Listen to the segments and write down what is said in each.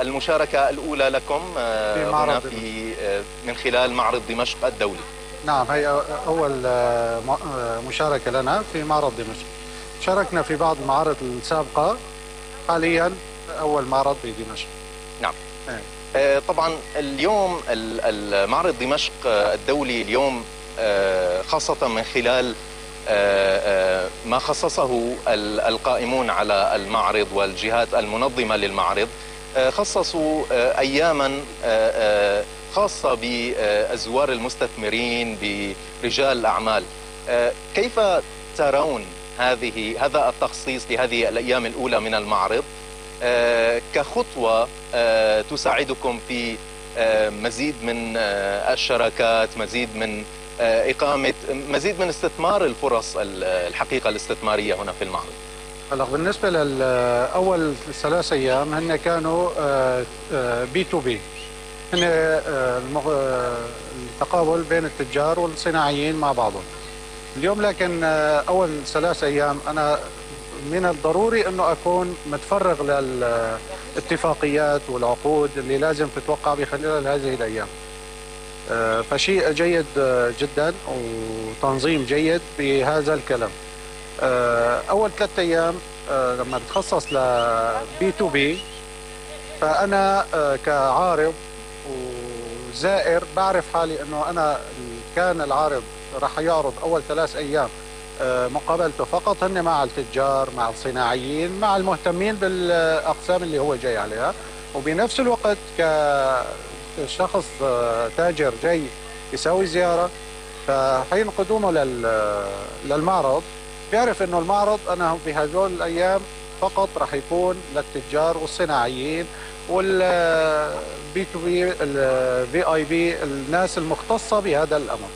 المشاركة الأولى لكم هنا من خلال معرض دمشق الدولي. نعم، هي أول مشاركة لنا في معرض دمشق. شاركنا في بعض المعارض السابقة، حاليا أول معرض بدمشق. نعم. طبعا اليوم المعرض دمشق الدولي اليوم خاصة من خلال ما خصصه القائمون على المعرض والجهات المنظمة للمعرض، خصصوا أياما خاصة بالزوار المستثمرين برجال الأعمال. كيف ترون هذا التخصيص لهذه الأيام الأولى من المعرض كخطوة تساعدكم في مزيد من الشراكات، مزيد من إقامة مزيد من استثمار الفرص الحقيقة الاستثمارية هنا في المعرض؟ هلا بالنسبة لأول 3 أيام هن كانوا B2B، هن التقابل بين التجار والصناعيين مع بعضهم. اليوم لكن أول 3 أيام أنا من الضروري أنه أكون متفرغ للاتفاقيات والعقود اللي لازم تتوقع بخلال هذه الأيام. فشيء جيد جدا وتنظيم جيد بهذا الكلام. أول 3 أيام لما بتخصص ل B2B، فأنا كعارض وزائر بعرف حالي أنه أنا كان العارض راح يعرض أول 3 أيام مقابلته فقط هن مع التجار، مع الصناعيين، مع المهتمين بالأقسام اللي هو جاي عليها. وبنفس الوقت كشخص تاجر جاي يسوي زيارة، فحين قدومه للمعرض بيعرف انه المعرض انا بهذول الايام فقط راح يكون للتجار والصناعيين والبي تو بي الفي اي بي، الناس المختصة بهذا الامر.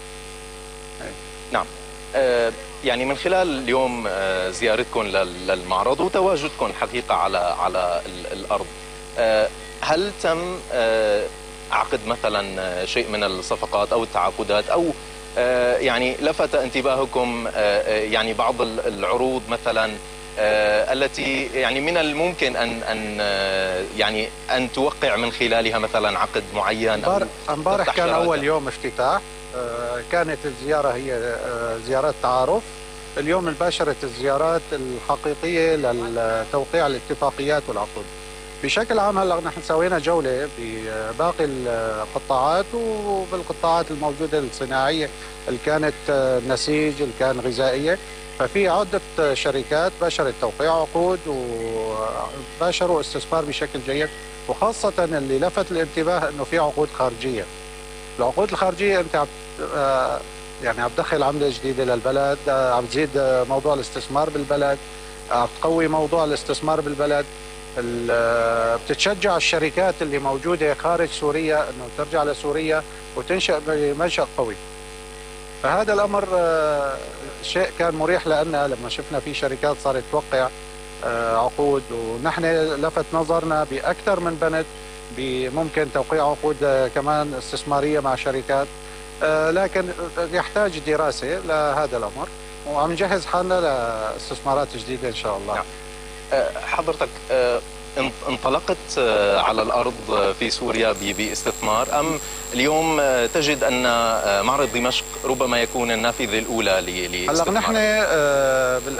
نعم. يعني من خلال اليوم زيارتكم للمعرض وتواجدكم حقيقة على الأرض، هل تم عقد مثلا شيء من الصفقات أو التعاقدات، أو يعني لفت انتباهكم يعني بعض العروض مثلا التي يعني من الممكن أن توقع من خلالها مثلا عقد معين؟ امبارح كان أول يوم افتتاح، كانت الزيارة هي زيارات تعارف. اليوم انباشرت الزيارات الحقيقية لتوقيع الاتفاقيات والعقود. بشكل عام هلا نحن سوينا جولة بباقي القطاعات وبالقطاعات الموجودة الصناعية اللي كانت نسيج، اللي كان غذائية. ففي عدة شركات باشرت توقيع عقود وباشروا استثمار بشكل جيد، وخاصة اللي لفت الانتباه انه في عقود خارجية. العقود الخارجية انت يعني عم تدخل عملة جديدة للبلد، عم تزيد موضوع الاستثمار بالبلد، عم تقوي موضوع الاستثمار بالبلد، بتتشجع الشركات اللي موجودة خارج سوريا انه ترجع لسوريا وتنشأ بمنشأ قوي. فهذا الامر شيء كان مريح لنا لما شفنا في شركات صارت توقع عقود، ونحن لفت نظرنا باكثر من بند بممكن توقيع عقود كمان استثمارية مع شركات، لكن يحتاج دراسة لهذا الامر، وعم نجهز حالنا لاستثمارات جديدة ان شاء الله. نعم. حضرتك انطلقت على الأرض في سوريا باستثمار، أم اليوم تجد أن معرض دمشق ربما يكون النافذة الأولى لاستثمار؟ هلا نحن بال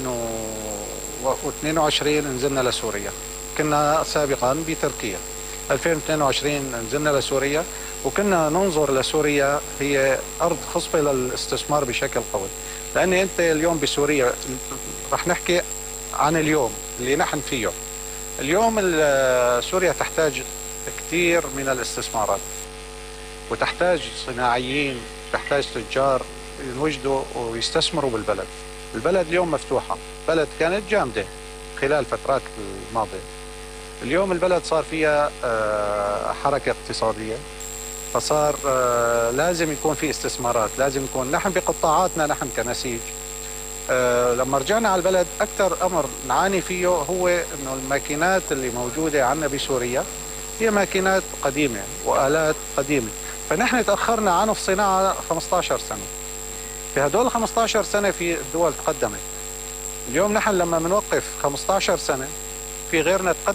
2022 نزلنا لسوريا، كنا سابقا بتركيا. 2022 نزلنا لسوريا وكنا ننظر لسوريا هي أرض خصبة للاستثمار بشكل قوي، لأن أنت اليوم بسوريا رح نحكي عن اليوم اللي نحن فيه. اليوم سوريا تحتاج كثير من الاستثمارات، وتحتاج صناعيين، تحتاج تجار ينوجدوا ويستثمروا بالبلد. البلد اليوم مفتوحة، بلد كانت جامدة خلال فترات الماضية. اليوم البلد صار فيها حركة اقتصادية، فصار لازم يكون في استثمارات، لازم يكون نحن بقطاعاتنا نحن كنسيج. لما رجعنا على البلد أكثر أمر نعاني فيه هو إنه الماكينات اللي موجودة عندنا بسوريا هي ماكينات قديمة وآلات قديمة، فنحن تأخرنا عنه في صناعة 15 سنة. في هدول 15 سنة في الدول تقدمت. اليوم نحن لما بنوقف 15 سنة في غيرنا